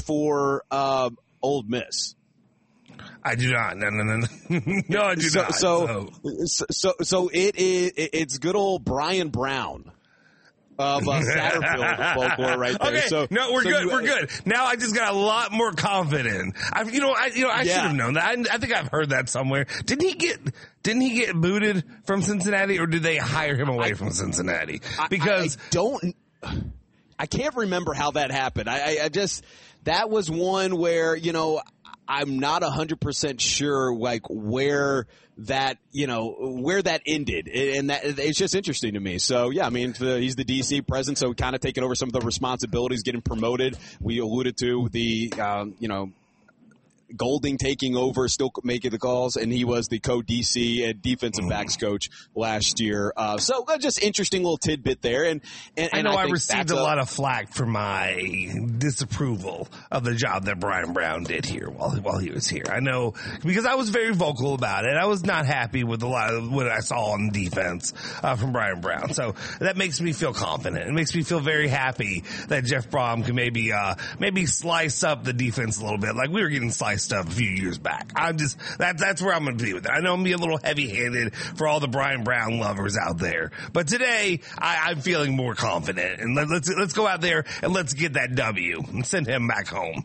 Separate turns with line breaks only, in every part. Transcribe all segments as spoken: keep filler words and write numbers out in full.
for uh, Ole Miss?
I do not. No, no, no, no. No, I do
so,
not.
So, so, so, so it is. It's good old Brian Brown of uh, Satterfield folklore, right there.
Okay,
so
no, we're
so
good.
You,
we're good. Now I just got a lot more confident. I, you know, I, you know, I
yeah.
should have known that. I, I think I've heard that somewhere. Didn't he get? Didn't he get booted from Cincinnati, or did they hire him away I, from Cincinnati? Because
I, I don't. I can't remember how that happened. I, I, I just that was one where you know. I'm not a hundred percent sure, like where that, you know, where that ended, and that it's just interesting to me. So yeah, I mean, he's the D C president, so kind of taking over some of the responsibilities, getting promoted. We alluded to the, um, you know. Golding taking over, still making the calls, and he was the co-D C and defensive backs coach last year. Uh, so uh, just interesting little tidbit there. And, and, and
I know
I,
I received a,
a
lot of flack for my disapproval of the job that Brian Brown did here while while he was here. I know because I was very vocal about it. I was not happy with a lot of what I saw on defense uh, from Brian Brown. So that makes me feel confident. It makes me feel very happy that Jeff Brom can maybe uh, maybe slice up the defense a little bit, like we were getting sliced stuff a few years back. I'm just that that's where I'm going to be with it. I know I'm being a little heavy-handed for all the Brian Brown lovers out there, but today I, I'm feeling more confident. And let, let's let's go out there and let's get that W and send him back home.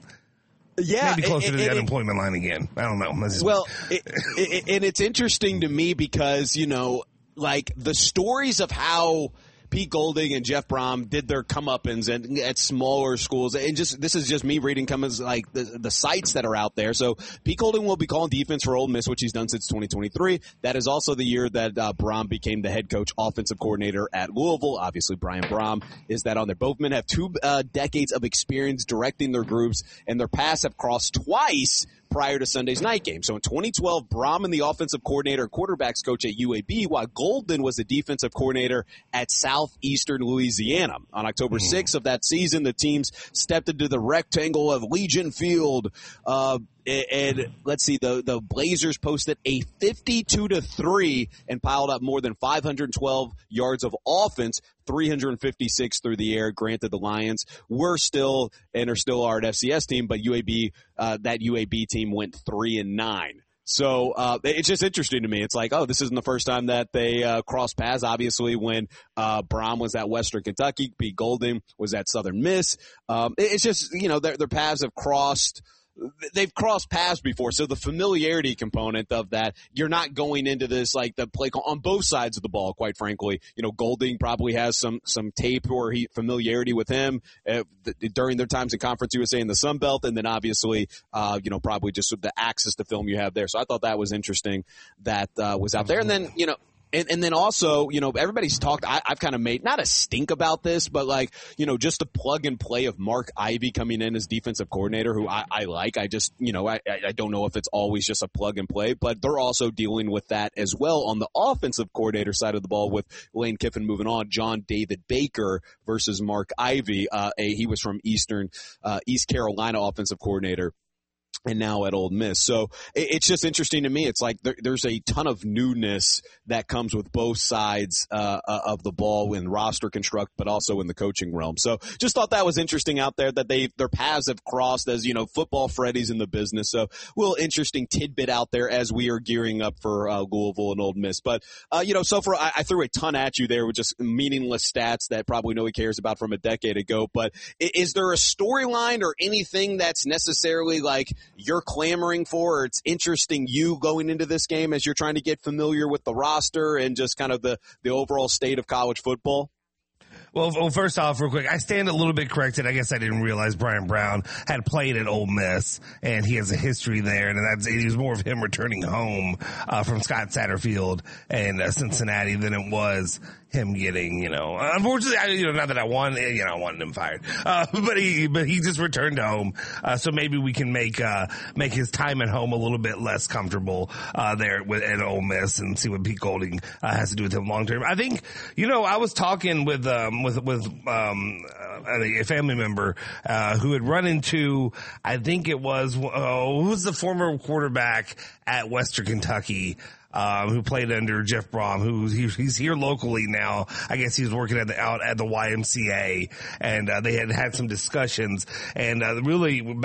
Yeah,
maybe closer
it,
to the
it,
unemployment line again. I don't know.
Well, it, it, and it's interesting to me because you know, like the stories of how Pete Golding and Jeff Brom did their comeuppance and at smaller schools, and just this is just me reading comments like the, the sites that are out there. So Pete Golding will be calling defense for Ole Miss, which he's done since twenty twenty-three. That is also the year that uh, Brom became the head coach, offensive coordinator at Louisville. Obviously, Brian Brom is that on there. Both men have two uh, decades of experience directing their groups, and their paths have crossed twice prior to Sunday's night game. So in twenty twelve, Brom and the offensive coordinator, quarterbacks coach at U A B, while Golden was the defensive coordinator at Southeastern Louisiana. On October sixth of that season, the teams stepped into the rectangle of Legion Field. Uh, and, and let's see, the, the Blazers posted a fifty-two to three and piled up more than five hundred twelve yards of offense, three hundred fifty-six through the air. Granted, the Lions were still and are still our F C S team, but U A B, uh, that U A B team went three and nine. So uh it's just interesting to me. It's like, oh, this isn't the first time that they uh crossed paths. Obviously, when uh Brom was at Western Kentucky, Pete Golding was at Southern Miss. Um it's just, you know, their their paths have crossed. They've crossed paths before, so the familiarity component of that, you're not going into this like the play call on both sides of the ball, quite frankly. You know, Golding probably has some some tape or he, familiarity with him uh, th- during their times in Conference U S A in the Sun Belt, and then obviously, uh, you know, probably just the access to film you have there. So I thought that was interesting that uh, was out there. And then, you know, And, and then also, you know, everybody's talked, I, I've kind of made, not a stink about this, but like, you know, just the plug and play of Mark Ivy coming in as defensive coordinator, who I, I like. I just, you know, I, I don't know if it's always just a plug and play, but they're also dealing with that as well on the offensive coordinator side of the ball with Lane Kiffin moving on. John David Baker versus Mark Ivy. Uh, a, he was from Eastern, uh, East Carolina offensive coordinator, and now at Ole Miss. So it's just interesting to me. It's like there, there's a ton of newness that comes with both sides uh, of the ball in roster construct, but also in the coaching realm. So just thought that was interesting out there that they their paths have crossed as, you know, football Freddy's in the business. So a little interesting tidbit out there as we are gearing up for uh, Louisville and Ole Miss. But, uh, you know, so far I, I threw a ton at you there with just meaningless stats that probably nobody cares about from a decade ago. But is there a storyline or anything that's necessarily like you're clamoring for, or it's interesting you going into this game as you're trying to get familiar with the roster and just kind of the, the overall state of college football?
Well, well, first off, real quick, I stand a little bit corrected. I guess I didn't realize Brian Brown had played at Ole Miss, and he has a history there, and that's, it was more of him returning home uh, from Scott Satterfield and uh, Cincinnati than it was him getting, you know, unfortunately, I, you know, not that I wanted, you know, I wanted him fired, uh, but he, but he just returned home. Uh, so maybe we can make, uh, make his time at home a little bit less comfortable, uh, there with, at Ole Miss and see what Pete Golding, uh, has to do with him long term. I think, you know, I was talking with, um, with, with, um, uh, a family member, uh, who had run into, I think it was, oh, who was the former quarterback at Western Kentucky? Um, who played under Jeff Brom, who he, he's here locally now. I guess he was working at the, out at the Y M C A, and uh, they had had some discussions, and uh, really